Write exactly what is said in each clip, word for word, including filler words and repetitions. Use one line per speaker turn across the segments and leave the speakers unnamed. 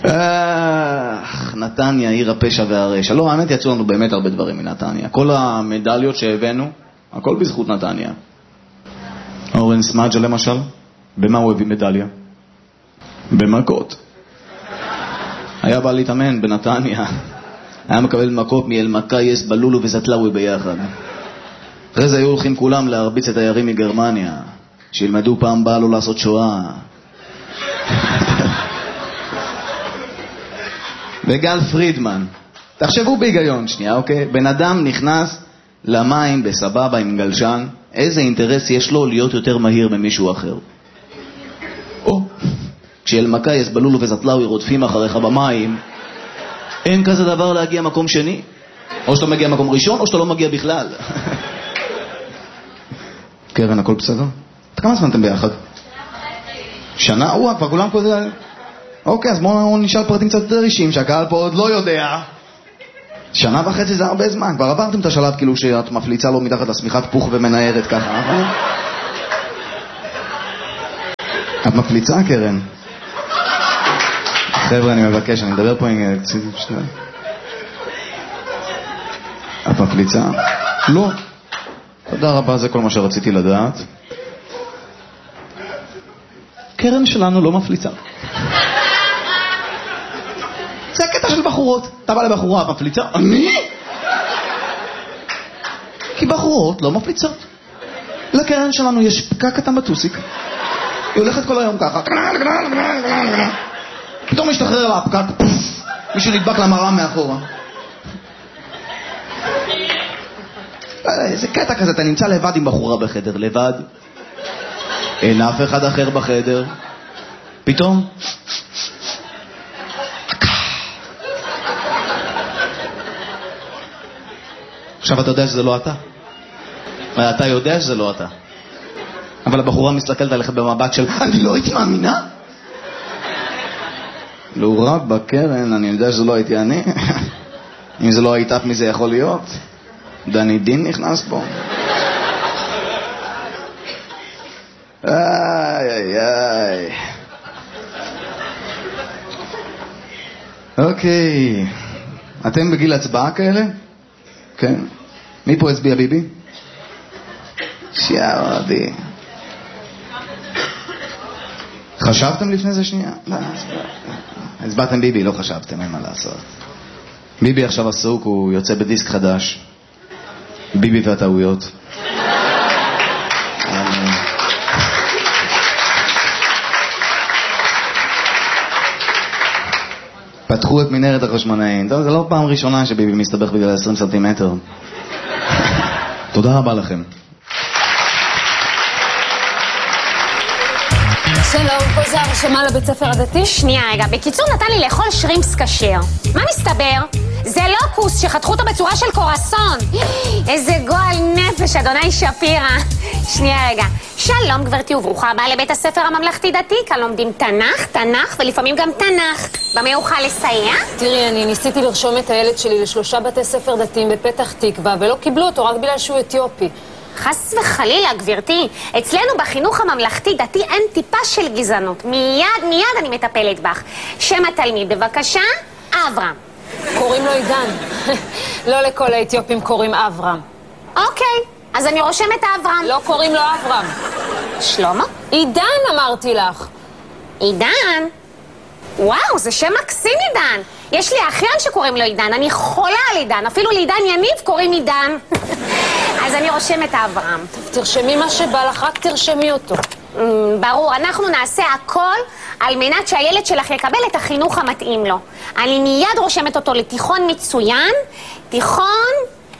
נתניה, עיר הפשע והרשע. לא, האמת יצאו לנו באמת הרבה דברים מנתניה. כל המדליות שהבאנו, הכל בזכות נתניה. אורן סמאג'ה למשל, במה הוא הביא מדליה? במכות. היה בא להתאמן בנתניה. היה מקבל מכות מאלמקייס, בלולו וזטלאווי ביחד. אחרי זה היו הולכים כולם להרביץ את הירים מגרמניה, שילמדו פעם באה לו לעשות שואה. וגל פרידמן, תחשבו בהיגיון שנייה, אוקיי? בן אדם נכנס למים בסבבה עם גלשן, איזה אינטרס יש לו להיות יותר מהיר ממישהו אחר? או, כשאלמקייס, בלולו וזטלאווי רודפים אחריך במים, אין כזה דבר להגיע מקום שני. או שאתה מגיע מקום ראשון, או שאתה לא מגיע בכלל. קרן, הכל בסדר? כמה זמן אתם ביחד? שנה? וואו, כבר כולם פה זה... אוקיי, אז בואו נשאל פרטים קצת יותר אישיים, שהקהל פה עוד לא יודע. שנה וחצי זה הרבה זמן. כבר עברתם את השלב כאילו שאת מפליצה לו מתחת לסמיכת פוך ומנערת ככה, נכון? את מפליצה, קרן? חבר'ה, אני מבקש, אני מדבר פה עם... את מפליצה? לא. תודה רבה, זה כל מה שרציתי לדעת. קרן שלנו לא מפליצה. זה הקטע של בחורות. אתה בא לבחורה, את מפליצה? אני? כי בחורות לא מפליצות. לקרן שלנו יש פקק קטן בטוסיק. היא הולכת כל היום ככה. פתאום משתחרר לה הפקק. מישהו נדבק למראה מאחורה. זה קטע כזה, אתה נמצא לבד עם בחורה בחדר, לבד. אין אף אחד אחר בחדר. פתאום עכשיו אתה יודע שזה לא אתה. אתה יודע שזה לא אתה. אבל הבחורה מסתכלת עליך במבט של אני לא הייתי מאמינה. לא רב בקרן, אני יודע שזה לא הייתי אני. אם זה לא הייתה, מי זה יכול להיות? דני דין נכנס פה. איי איי איי. אוקיי, אתם בגיל הצבעה כאלה? כן. מי פה הצביע ביבי? שיערדי. חשבתם לפני זה שנייה? לא, הצבעתם ביבי, לא חשבתם, אין מה לעשות. ביבי עכשיו עסוק, הוא יוצא בדיסק חדש. ביבי והטעויות. פתחו את מנהרת החשמונאים. זה לא פעם ראשונה שביבי מסתבך בגלל עשרים סנטימטר. תודה רבה לכם.
שלום, פה זה הרשמה לבית ספר הדתי?
שנייה רגע, בקיצור נתן לי לאכול שרימפס כשר. מה מסתבר? זה לא כוס שחתכו אותו בצורה של קורסון. איזה גועל נפש, אדוני שפירה. שנייה רגע. שלום גברתי וברוכה הבאה לבית הספר הממלכתי דתי. כאן לומדים תנ"ך, תנ"ך ולפעמים גם תנ"ך. במה אוכל לסייע?
תראי, אני ניסיתי לרשום את הילד שלי לשלושה בתי ספר דתיים בפתח תקווה, ולא קיבלו אותו רק בגלל שהוא אתיופי.
חס וחלילה, גברתי. אצלנו בחינוך הממלכתי דתי אין טיפה של גזענות. מיד, מיד אני מטפלת בך. שם התלמיד, בבקשה, אברהם.
קוראים לו עידן. לא לכל האתיופים קוראים אברהם.
אוקיי, אז אני רושמת אברהם.
לא קוראים לו אברהם.
שלמה?
עידן אמרתי לך.
עידן? וואו, זה שם מקסים עידן. יש לי אחיין שקוראים לו עידן, אני חולה על עידן, אפילו לעידן יניב קוראים עידן. אז אני רושמת אברהם.
טוב, תרשמי מה שבא לך, רק תרשמי אותו.
ברור, אנחנו נעשה הכל על מנת שהילד שלך יקבל את החינוך המתאים לו. אני מיד רושמת אותו לתיכון מצוין, תיכון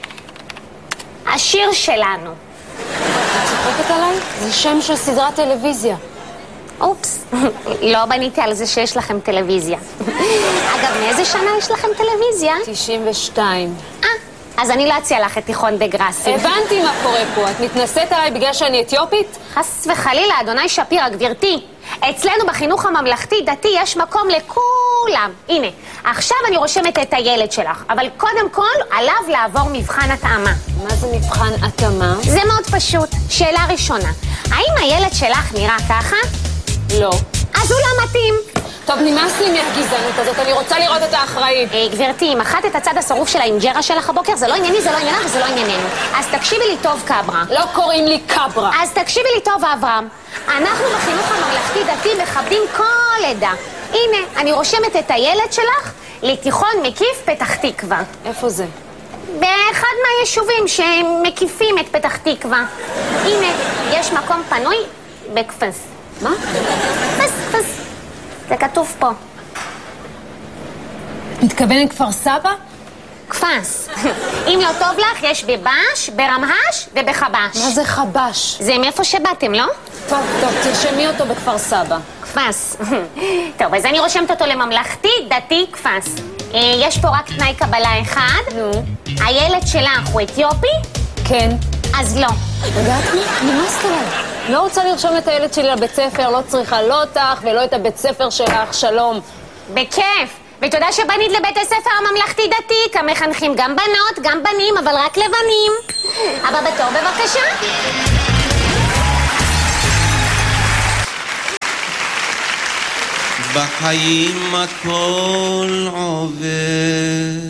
השיר שלנו.
את צוחקת עליי? זה שם של סדרת טלוויזיה.
אופס, לא בניתי על זה שיש לכם טלוויזיה. אגב, מאיזה שנה יש לכם טלוויזיה?
תשעים ושתיים.
אה, אז אני לא אציע לך את תיכון דה גרסי.
הבנתי מה קורה פה, את מתנשאת עליי בגלל שאני אתיופית?
חס וחלילה, אדוני שפירה, גברתי. אצלנו בחינוך הממלכתי דתי יש מקום לכולם. הנה, עכשיו אני רושמת את הילד שלך, אבל קודם כל עליו לעבור מבחן התאמה.
מה זה מבחן התאמה?
זה מאוד פשוט. שאלה ראשונה, האם הילד שלך נראה ככה?
לא.
אז הוא לא מתאים.
טוב, נמאס לי מהגזענות הזאת, אני רוצה לראות את האחראי.
גברתי, אם אחת את הצד השרוף של האינג'רה שלך הבוקר, זה לא ענייני, זה לא עניינה וזה לא ענייננו. אז תקשיבי לי טוב, קברה.
לא קוראים לי קברה.
אז תקשיבי לי טוב, אברהם. אנחנו בחינוך הממלכתי-דתי מכבדים כל עדה. הנה, אני רושמת את הילד שלך לתיכון מקיף פתח תקווה.
איפה זה?
באחד מהיישובים שמקיפים את פתח תקווה. הנה, יש מקום פנוי בקפס.
מה?
קפס, קפס. זה כתוב פה.
מתכוונת כפר סבא?
קפס. אם לא טוב לך, יש בבש, ברמהש ובחבש.
מה זה חבש?
זה מאיפה שבאתם, לא?
טוב, טוב, תרשמי אותו בכפר סבא.
קפס. טוב, אז אני רושמת אותו לממלכתי, דתי, קפס. יש פה רק תנאי קבלה אחד.
נו.
הילד שלך הוא אתיופי?
כן.
אז לא.
יודעת לי? נמאסת עליי. לא רוצה לרשום את הילד שלי לבית ספר, לא צריכה לא אותך ולא את הבית ספר שלך, שלום.
בכיף. ותודה שבנית לבית הספר הממלכתי-דתי, כאן מחנכים גם בנות, גם בנים, אבל רק לבנים. הבא בתור, בבקשה.
בחיים הכל עובר,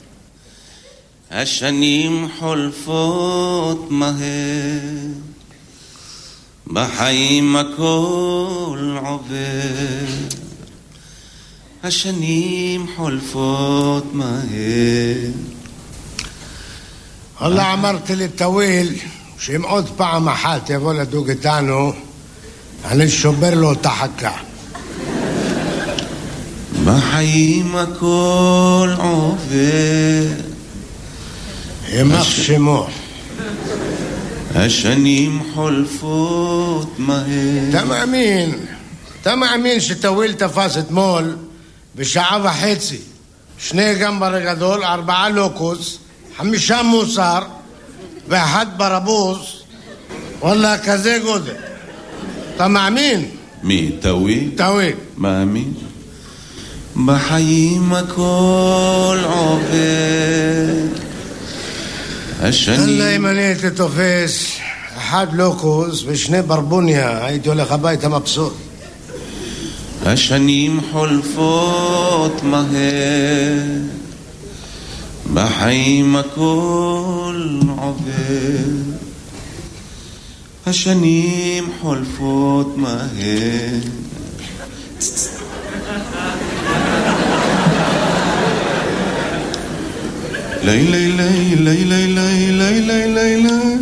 השנים חולפות מהר. בחיים הכל עובר, השנים חולפות מהר.
والله אמרתי לטוויל שאם עוד פעם אחת יבוא לדוג איתנו אני שובר לו את החכה.
בחיים הכל עובר,
יימח שמו.
השנים חולפות מהר.
אתה מאמין, אתה מאמין שטוויל תפס אתמול בשעה וחצי שני גמבר גדול, ארבעה לוקוס, חמישה מוסר ואחד ברבוס, וואלה כזה גודל. אתה מאמין?
מי? טוויל?
טוויל.
מאמין. בחיים הכל עובר, השנים...
אללה אם אני הייתי תופס אחד לוקוס ושני ברבוניה, הייתי הולך הביתה מבסוט.
השנים חולפות מהר, בחיים הכל עובר, השנים חולפות מהר. לי לי לי לי לי לי לי לי לי לי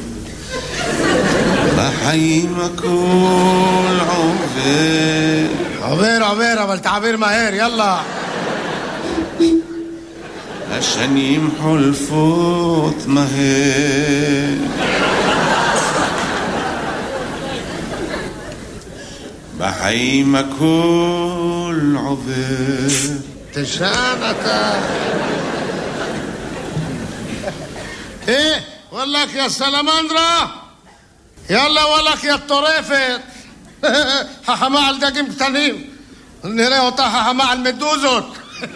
בחיים הכל עובר.
עובר עובר אבל תעביר מהר, יאללה.
השנים חולפות מהר, בחיים הכל עובר.
תשען אתה. ايه والله يا سلامندرا يلا والله يا الطريفة חכמה על דגים קטנים, נראה אותה חכמה על מדוזות.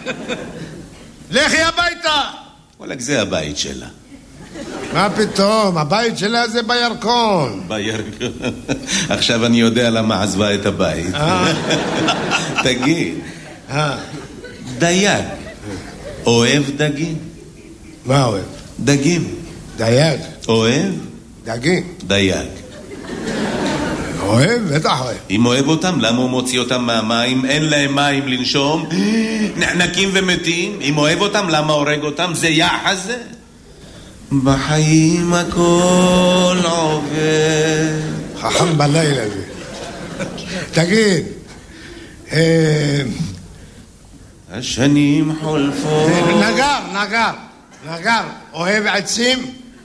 לכי הביתה.
וואלק, זה הבית שלה.
מה פתאום, הבית שלה זה בירקון.
בירקון. עכשיו אני יודע למה עזבה את הבית. תגיד, דייג אוהב דגים?
מה אוהב?
דגים.
דייג.
אוהב?
דגים.
דייג.
אוהב? בטח אוהב.
אם אוהב אותם, למה הוא מוציא אותם מהמים? אין להם מים לנשום, נחנקים ומתים. אם אוהב אותם, למה הורג אותם? זה יחס זה. בחיים הכל עובר.
חכם בלילה זה. תגיד,
השנים חולפות.
נגר, נגר, נגר, אוהב עצים?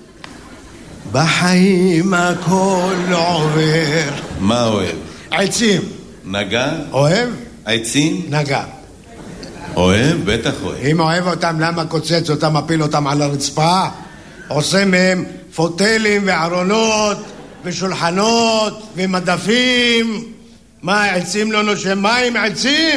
בחיים הכל עובר.
מה אוהב?
עצים.
נגר?
אוהב?
עצים?
נגר.
אוהב? בטח אוהב.
אם אוהב אותם, למה קוצץ אותם, מפיל אותם על הרצפה? עושה מהם פוטלים וארונות ושולחנות ומדפים. מה, עצים לא נושם מים? עצים?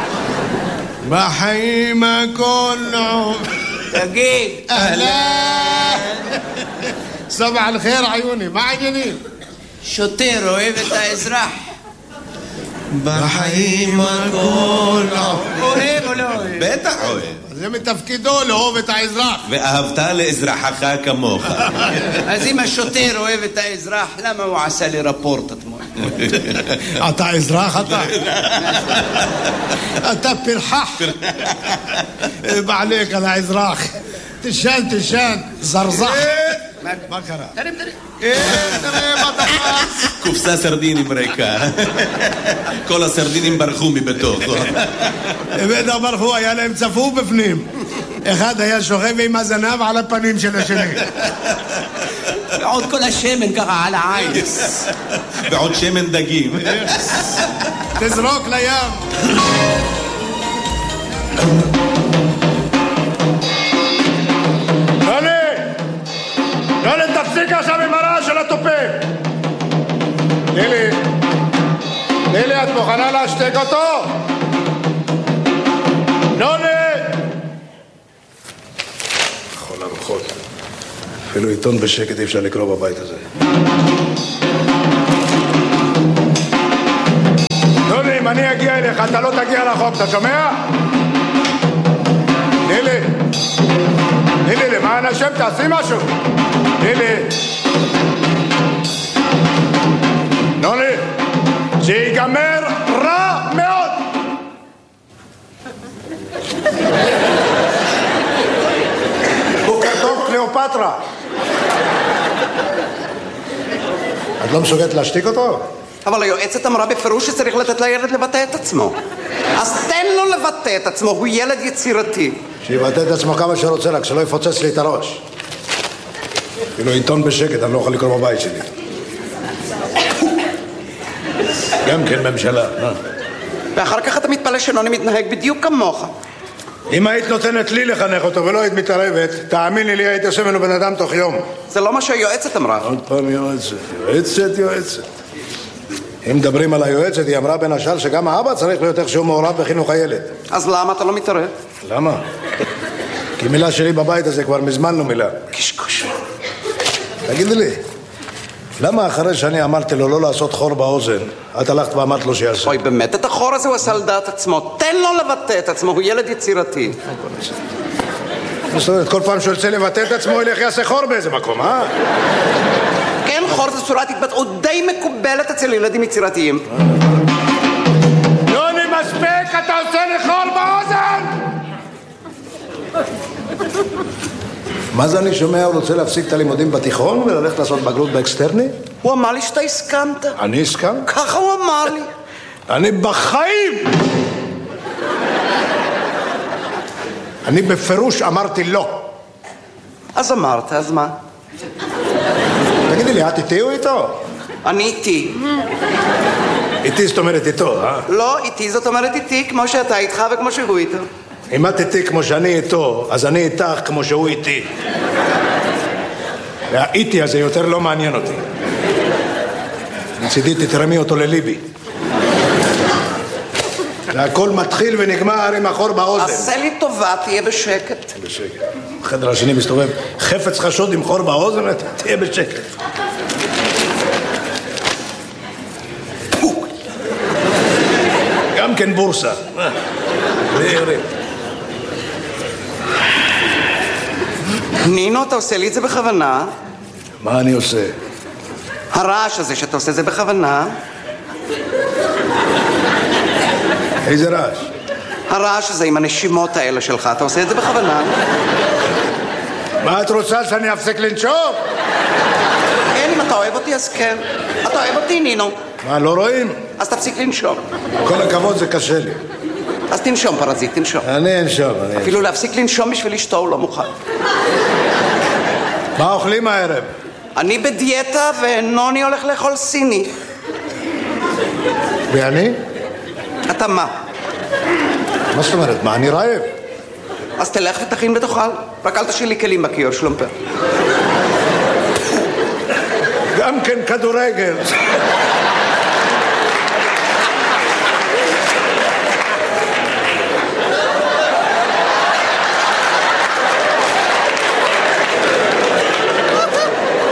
בחיים הכל עובר.
תגיד,
אהלן. סבח אל חיר עיוני, מה העניינים?
שוטר אוהב את האזרח.
בחיים הכל
אוהב או לא אוהב?
בטח אוהב.
זה מתפקידו לאהוב את האזרח.
ואהבת לאזרחך כמוך.
אז אם השוטר אוהב את האזרח, למה הוא עשה לי רפורט אתמול?
אתה אזרח אתה? אתה פרחח. בעליך על האזרח. תשן, תשן, זרזח. מה קרה?
תרים, תרים.
תראה מה תפס.
קופסה סרדינים ריקה. כל הסרדינים ברחו מבתוכו.
בטח ברחו, היה להם צפוף בפנים. אחד היה שוכב עם הזנב על הפנים של השני.
ועוד כל השמן ככה על העין.
ועוד שמן דגים.
תזרוק לים. יוני, תפסיק עכשיו עם הרעש של התופים. נילי, נילי, את מוכנה להשתק אותו? יוני! כל הרוחות. אפילו עיתון בשקט אי אפשר לקרוא בבית הזה. יוני, אם אני אגיע אליך, אתה לא תגיע לחוק, אתה שומע? נילי! נילי, למען השם, תעשי משהו. נילי. נוני, שיגמר רע מאוד. בוקר טוב, קליאופטרה. את לא מסוגלת להשתיק אותו?
אבל היועצת אמרה בפירוש שצריך לתת לילד לבטא את עצמו. אז תן לו לבטא את עצמו, הוא ילד יצירתי.
שיבטא את עצמו כמה שרוצה, רק שלא יפוצץ לי את הראש. אפילו עיתון בשקט, אני לא יכול לקרוא בבית שלי. גם כן ממשלה.
ואחר כך אתה מתפלא שנוני מתנהג בדיוק כמוך.
אם היית נותנת לי לחנך אותו ולא היית מתערבת, תאמיני לי, היית יושב ממנו בן אדם תוך יום.
זה לא מה שהיועצת אמרה.
עוד פעם יועצת, יועצת, יועצת. אם מדברים על היועצת, היא אמרה בין השאר שגם האבא צריך להיות איכשהו מעורב בחינוך הילד.
אז למה אתה לא מתערב?
למה? כי מילה שלי בבית הזה כבר מזמן לא מילה.
קשקוש.
תגידי לי, למה אחרי שאני אמרתי לו לא לעשות חור באוזן, את הלכת ואמרת לו שיעשה?
אוי, באמת, את החור הזה הוא עשה על דעת עצמו. תן לו לבטא את עצמו, הוא ילד יצירתי.
זאת אומרת, כל פעם שהוא ירצה לבטא את עצמו, הוא ילך יעשה חור באיזה מקום, אה?
כן, חור זה צורת התבטאות די מקובלת אצל ילדים יצירתיים.
יוני, מספיק, אתה עושה לי חור באוזן! מה זה אני שומע? הוא רוצה להפסיק את הלימודים בתיכון וללכת לעשות בגרות באקסטרני?
הוא אמר לי שאתה הסכמת.
אני הסכמת?
ככה הוא אמר לי.
אני בחיים! אני בפירוש אמרתי לא.
אז אמרת, אז מה?
תגידי לי, את איתי או איתו?
אני איתי.
איתי זאת אומרת איתו, אה?
לא, איתי זאת אומרת איתי, כמו שאתה איתך וכמו שהוא איתו.
אם את איתי כמו שאני איתו, אז אני איתך כמו שהוא איתי. והאיתי הזה יותר לא מעניין אותי. מצידי תתרמי אותו לליבי. והכל מתחיל ונגמר עם החור באוזן.
עשה לי טובה, תהיה בשקט.
בשקט. בחדר השני מסתובב חפץ חשוד עם חור באוזן, תהיה בשקט. גם כן בורסה.
נינו, אתה עושה לי את זה בכוונה?
מה אני עושה?
הרעש הזה שאתה עושה זה בכוונה?
איזה רעש?
הרעש הזה עם הנשימות האלה שלך, אתה עושה את זה בכוונה?
מה את רוצה, שאני אפסיק לנשום?
כן, אם אתה אוהב אותי אז כן. אתה אוהב אותי, נינו.
מה, לא רואים?
אז תפסיק לנשום.
כל הכבוד, זה קשה לי.
אז תנשום, פרזיט, תנשום.
אני אנשום.
אפילו להפסיק לנשום בשביל אשתו הוא לא מוכן.
מה אוכלים הערב?
אני בדיאטה ונוני הולך לאכול סיני.
ואני?
אתה מה?
מה זאת אומרת? מה, אני רעב?
אז תלך ותכין ותאכל. רק אל תשאיר לי כלים בכיור, שלומפר.
גם כן כדורגל.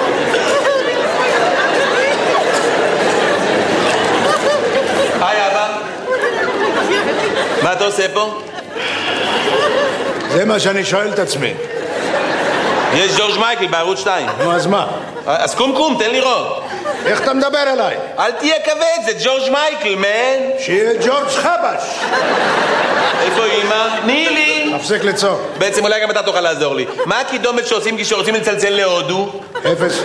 היי אבא.
עושה פה?
זה מה שאני שואל את עצמי.
יש ג'ורג' מייקל בערוץ שתיים.
נו, אז מה?
אז קום קום, תן לראות.
איך אתה מדבר אליי?
אל תהיה כבד, זה ג'ורג' מייקל, מן.
שיהיה ג'ורג' חבש.
איפה אמא? תני לי.
תפסיק לצעוק.
בעצם אולי גם אתה תוכל לעזור לי. מה הקידומת שעושים כשרוצים לצלצל להודו?
אפס.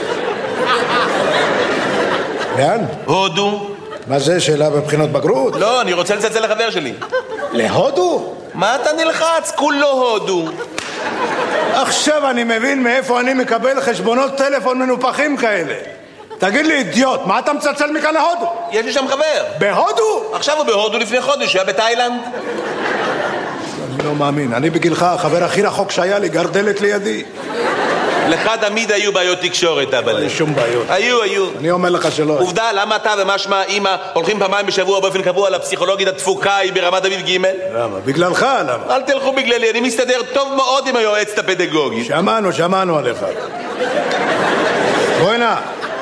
לאן?
הודו.
מה זה, שאלה בבחינות בגרות?
לא, אני רוצה לצלצל לחבר שלי.
להודו?
מה אתה נלחץ? כולו הודו.
עכשיו אני מבין מאיפה אני מקבל חשבונות טלפון מנופחים כאלה. תגיד לי, אידיוט, מה אתה מצלצל מכאן להודו?
יש לי שם חבר.
בהודו?
עכשיו הוא בהודו לפני חודש, הוא היה בתאילנד.
אני לא מאמין, אני בגילך, החבר הכי רחוק שהיה לי, גר דלת לידי.
לך תמיד היו בעיות תקשורת, אבל...
אין שום בעיות.
היו, היו.
אני אומר לך שלא.
עובדה, למה אתה ומה שמה אמא הולכים פעמיים בשבוע באופן קבוע לפסיכולוגית התפוקה היא ברמת אביב ג'?
למה? בגללך, למה?
אל תלכו בגללי, אני מסתדר טוב מאוד עם היועצת הפדגוגית.
שמענו, שמענו עליך. בואי נא.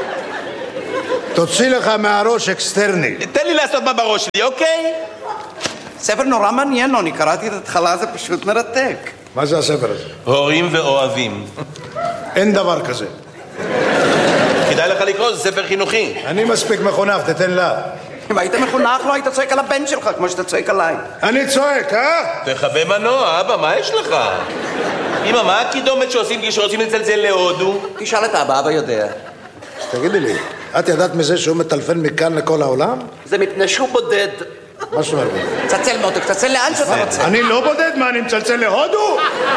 תוציא לך מהראש אקסטרני.
תן לי לעשות מה בראש שלי, אוקיי?
ספר נורא מעניין, אני קראתי את ההתחלה, זה פשוט מרתק.
מה זה הספר הזה?
הורים ואוהבים.
אין דבר כזה.
כדאי לך לקרוא, זה ספר חינוכי.
אני מספיק מחונך, תתן לה.
אם היית מחונך לא היית צועק על הבן שלך כמו שאתה צועק עליי.
אני צועק, אה?
תחווה מנוע, אבא, מה יש לך? אמא, מה הקידומת שעושים כשרוצים לצלצל להודו?
תשאל את אבא, אבא יודע.
תגידי לי, את ידעת מזה שהוא מטלפן מכאן לכל העולם?
זה מפני שהוא בודד.
מה זאת אומרת?
צלצל מותק, צלצל לאן שאתה רוצה.
אני לא בודד, מה, אני מצלצל להודו?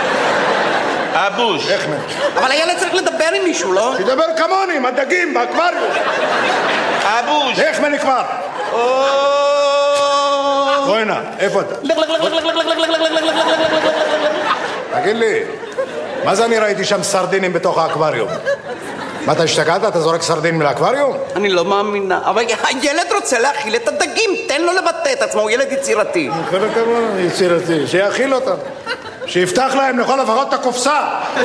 אבוש.
איך מן?
אבל הילד צריך לדבר עם מישהו, לא?
תדבר כמוני, עם הדגים, באקווריום.
אבוש.
איך מן כבר? בואי נא, איפה אתה? תגיד לי, מה זה אני ראיתי שם סרדינים בתוך האקווריום? מה, אתה השתגעת? אתה זורק סרדינים לאקווריום?
אני לא מאמינה, אבל הילד רוצה להכיל את הדגים, תן לו לבטא את עצמו, הוא ילד יצירתי.
כל הכבוד, יצירתי, שיאכיל אותם. שיפתח להם לכל לפחות את הקופסה.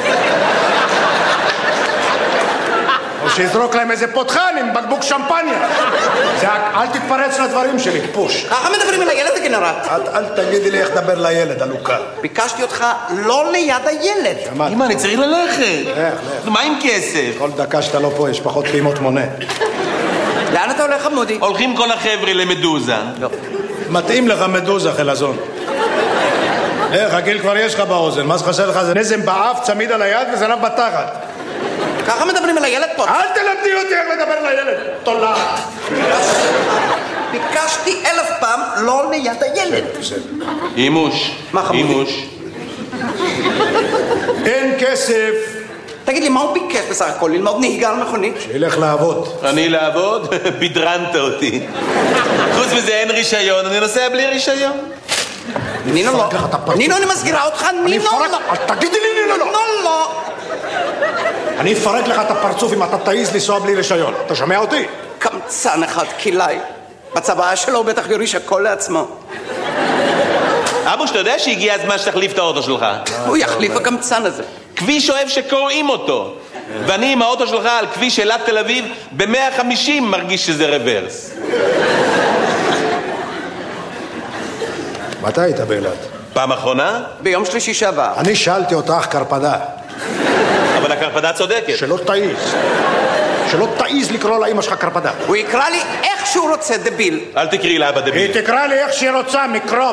או שיזרוק להם איזה פותחן עם בקבוק שמפניה. זה, אל תתפרץ לדברים שלי, פוש.
ככה מדברים על הילד הגנרט.
אל, אל תגידי לי איך דבר לילד, אלוקה.
ביקשתי אותך לא ליד הילד.
שמעת.
אמא, אני צריך ללכת.
לך, לך.
מה עם כסף?
כל דקה שאתה לא פה יש פחות פעימות מונה.
לאן אתה הולך, חמודי?
הולכים כל החבר'ה למדוזה.
לא.
מתאים לך מדוזה, חלזון. איך, הגיל כבר יש לך באוזן. מה שחסר לך זה נזם באף, צמיד על היד וזנב בתחת.
ככה מדברים על הילד פה.
אל תלמדי אותי איך לדבר לילד. תולה.
ביקשתי אלף פעם לא ליד הילד.
אימוש.
מה, חמודי?
אימוש.
אין כסף.
תגיד לי, מה הוא ביקש בסך הכל? ללמוד נהיגה על מכונית?
שילך לעבוד.
אני לעבוד? בדרנת אותי. חוץ מזה אין רישיון, אני נוסע בלי רישיון.
נינו לא. נינו, אני מזכירה אותך, נינו לא.
אל תגידי לי נינו לא.
נינו לא.
אני אפרק לך את הפרצוף אם אתה תעיז לנסוע בלי רישיון. אתה שומע אותי?
קמצן אחד, קילאי. בצבא שלו הוא בטח יוריש הכל לעצמו.
אבוש, אתה יודע שהגיע הזמן שתחליף את האוטו שלך?
הוא יחליף הקמצן הזה.
כביש אוהב שקוראים אותו. ואני עם האוטו שלך על כביש אילת תל אביב ב-מאה וחמישים מרגיש שזה רוורס.
מתי היית באילת?
פעם אחרונה?
ביום שלישי שעבר.
אני שאלתי אותך קרפדה.
אבל הקרפדה צודקת.
שלא תעיז. שלא תעיז לקרוא לאמא שלך קרפדה.
הוא יקרא לי איך שהוא רוצה, דביל.
אל תקראי לאבא דביל.
היא תקרא לי איך שהיא רוצה, מיקרוב.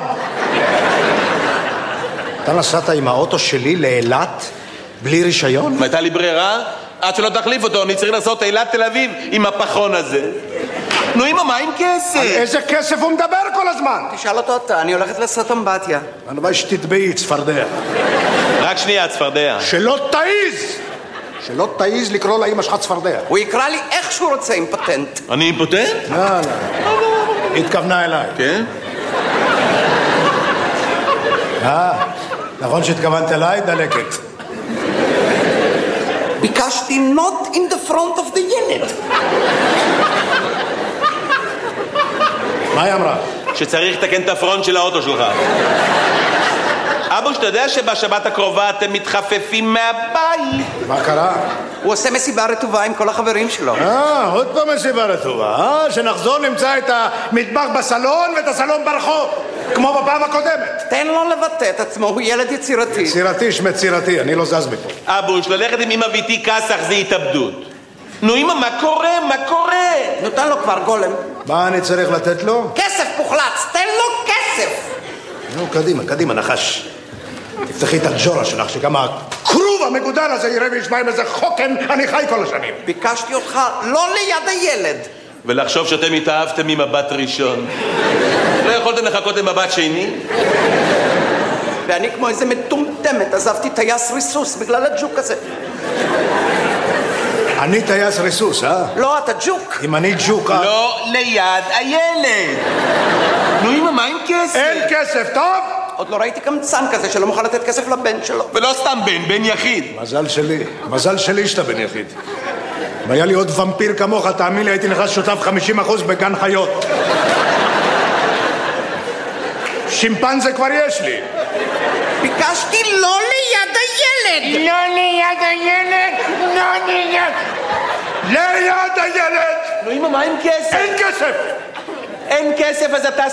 אתה נסעת עם האוטו שלי לאילת בלי רישיון?
הייתה לי ברירה? עד שלא תחליף אותו, אני צריך לעשות אילת תל אביב עם הפחון הזה. נו, אמא, מה עם כסף?
על איזה כסף הוא מדבר כל הזמן?
תשאל אותו אתה, אני הולכת לעשות אמבטיה.
הלוואי שתטבעי, צפרדע.
רק שנייה, צפרדע.
שלא תעיז! שלא תעיז לקרוא לאמא שלך צפרדע.
הוא יקרא לי איך שהוא רוצה עם פטנט.
אני אימפוטנט?
לא, לא. היא התכוונה אליי.
כן?
אה, נכון שהתכוונת אליי? דלקת.
ביקשתי not in the front of the ילד.
מה היא אמרה?
שצריך לתקן את הפרונט של האוטו שלך. אבו, שאתה יודע שבשבת הקרובה אתם מתחפפים מהבית?
מה קרה?
הוא עושה מסיבה רטובה עם כל החברים שלו.
אה, עוד פעם מסיבה רטובה. אה, שנחזור נמצא את המטבח בסלון ואת הסלון ברחוב, כמו בפעם הקודמת.
תן לו לבטא את עצמו, הוא ילד יצירתי.
יצירתי, שמצירתי, אני לא זז מפה.
אבוש, ללכת עם אמא ביתי כסח זה התאבדות. נו אמא, מה קורה? מה קורה?
נותן לו כבר גולם.
מה אני צריך לתת לו?
כסף פוחלץ, תן לו כסף.
נו, קדימה, קדימה, נחש. תפתחי את הג'ורה שלך, שגם הכרוב המגודל הזה יראה וישמע עם איזה חוקן אני חי כל השנים.
ביקשתי אותך לא ליד הילד.
ולחשוב שאתם התאהבתם ממבט ראשון. לא יכולתם לחכות למבט שני?
ואני כמו איזה מטומטמת עזבתי טייס ריסוס בגלל הג'וק הזה.
אני טייס ריסוס, אה?
לא, אתה ג'וק.
אם אני ג'וק...
לא ליד הילד. נו אמא, מה עם כסף?
אין כסף, טוב?
עוד לא ראיתי קמצן כזה שלא מוכן לתת כסף לבן שלו.
ולא סתם בן, בן יחיד.
מזל שלי, מזל שלי שאתה בן יחיד. אם היה לי עוד ומפיר כמוך, תאמין לי, הייתי נכנס שותף חמישים אחוז בגן חיות. שימפנזה כבר יש לי.
ביקשתי לא ליד הילד.
לא ליד הילד, לא ליד... ליד הילד!
נו אמא, מה עם כסף?
אין כסף!
אין כסף אז אתה